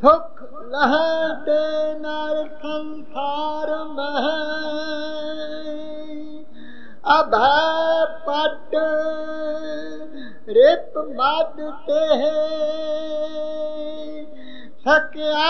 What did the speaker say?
ਸੁਖ ਲਹੈ ਤੇ ਨਰ ਸੰਸਾਰ ਮਹਿ ਅਭੈ ਪਟ ਰਿਪ ਮਦ ਤੇ ਸਕਿਆ